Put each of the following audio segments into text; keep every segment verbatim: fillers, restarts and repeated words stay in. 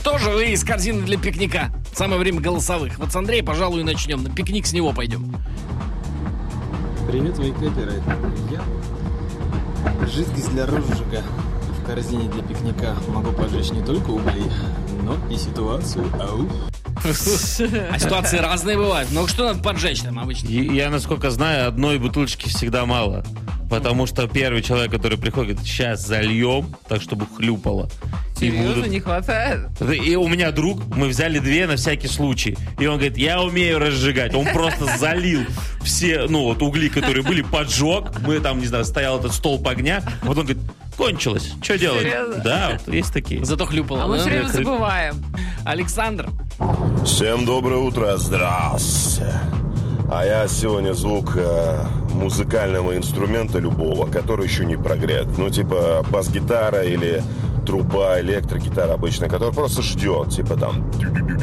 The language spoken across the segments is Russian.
Что же вы из корзины для пикника? Самое время голосовых. Вот с Андрея, пожалуй, начнем. На пикник с него пойдем. Привет, вейкаперы. Я жидкость для розжига в корзине для пикника могу поджечь не только угли, но и ситуацию. Ау. А ситуации разные бывают. Но что надо поджечь там обычно? Я, насколько знаю, одной бутылочки всегда мало. Потому что первый человек, который приходит, сейчас зальем, так, чтобы хлюпало. Серьезно, будут... не хватает? И у меня друг, мы взяли две на всякий случай. И он говорит, я умею разжигать. Он просто залил все, ну, вот угли, которые были, поджег. Мы там, не знаю, стоял этот столб огня. Вот он говорит, кончилось. Что делать? Серьезно? Да, вот есть такие. Зато хлюпало. А мы да? все время забываем. Александр. Всем доброе утро, здравствуйте. А я сегодня звук э, музыкального инструмента любого, который еще не прогрет. Ну, типа бас-гитара или труба, электрогитара обычная, которая просто ждет, типа там...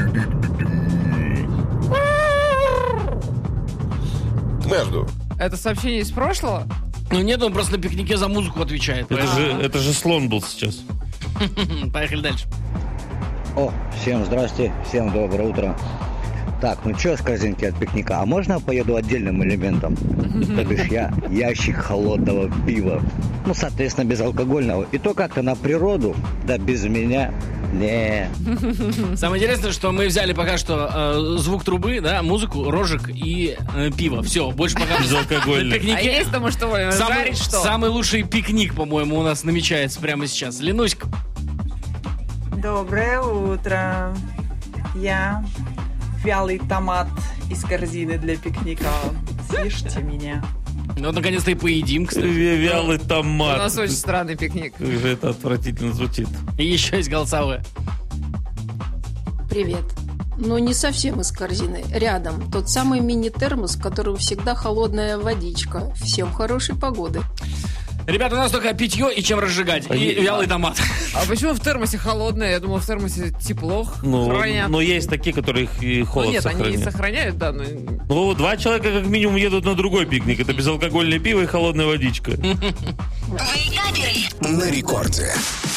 Я жду. Это сообщение из прошлого? Ну нет, он просто на пикнике за музыку отвечает. Это же, это же слон был сейчас. Поехали дальше. О, всем здрасте, всем доброе утро. Так, ну что с корзинки от пикника? А можно я поеду отдельным элементом? То бишь я ящик холодного пива. Ну, соответственно, безалкогольного. И то как-то на природу, да без меня. Не. Самое интересное, что мы взяли пока что э, звук трубы, да, музыку, рожек и э, пиво. Все, больше пока безалкогольный. на пикнике. А есть тому что вы Самый, жарить что? самый лучший пикник, по-моему, у нас намечается прямо сейчас. Ленуська. Доброе утро. Я вялый томат из корзины для пикника. Съешьте меня. Ну, наконец-то и поедим, кстати. Вялый томат. У нас очень странный пикник. Как же это отвратительно звучит. И еще есть голосовые. Привет. Ну, не совсем из корзины. Рядом. Тот самый мини-термос, в котором всегда холодная водичка. Всем хорошей погоды. Ребята, у нас только питье и чем разжигать. А И я- вялый томат. А почему в термосе холодное? Я думал, в термосе тепло Ну, хранят. но есть такие, которые их и Ну холод нет, они сохраняют. сохраняют, да, но... Ну, два человека как минимум едут на другой пикник. Это безалкогольное пиво и холодная водичка. На рекорде.